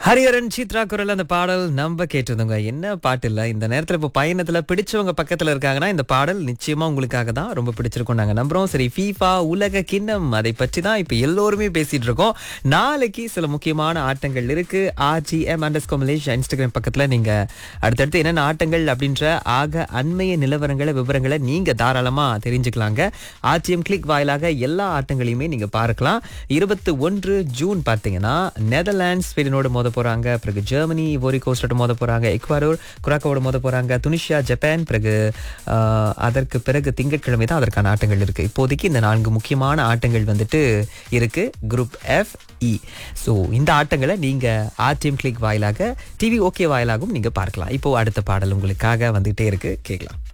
ஹரிஹரன் சித்ரா குரல் அந்த பாடல் நம்ம கேட்டிருந்தோங்க. என்ன பாட்டு இல்ல, இந்த நேரத்துல இப்போ பயணத்துல பிடிச்சவங்க பக்கத்துல இருக்காங்கன்னா இந்த பாடல் நிச்சயமா உங்களுக்காக தான் ரொம்ப பிடிச்சிருக்கும் நாங்க நம்புறோம். சரி, ஃபீஃபா உலக கிண்ணம் அதை பற்றி தான் இப்ப எல்லோருமே பேசிட்டு இருக்கோம். நாளைக்கு சில முக்கியமான ஆட்டங்கள் இருக்கு. RGM_Malaysia இன்ஸ்டாகிராம் பக்கத்துல நீங்க அடுத்தடுத்து என்னென்ன ஆட்டங்கள் அப்படின்ற அண்மைய நிலவரங்களை விவரங்களை நீங்க தாராளமா தெரிஞ்சுக்கலாங்க. RGM கிளிக் வாயிலாக எல்லா ஆட்டங்களையுமே நீங்க பார்க்கலாம். 21 ஜூன் பார்த்தீங்கன்னா நெதர்லாந்து ஸ்வீடனோட மோத போறாங்க, பிறகு ஜெர்மனி இவோரி கோஸ்டோட மோத போறாங்க, எக்வாடோர் குராக்கோட மோத போறாங்க, துனிஷியா ஜப்பான், பிறகு அதற்கு பிறகு திங்கட்கிழமை தான் அதற்கான ஆட்டங்கள் இருக்கு. இப்போதைக்கு இந்த 4 முக்கியமான ஆட்டங்கள் வந்துட்டு இருக்கு குரூப் FE. ஸோ இந்த ஆட்டங்களை நீங்க RTM கிளிக் வாயிலாக டிவி ஓகே வாயிலாகவும் நீங்க பார்க்கலாம். இப்போ அடுத்த பாடல் உங்களுக்காக வந்துட்டே இருக்கு, கேட்கலாம்.